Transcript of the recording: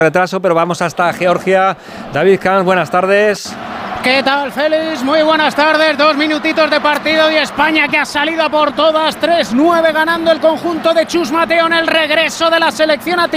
Retraso, pero vamos hasta Georgia. David Camps, buenas tardes. ¿Qué tal, Félix? Muy buenas tardes. 2 minutitos de partido y España que ha salido a por todas. 3-9 ganando el conjunto de Chus Mateo en el regreso de la selección a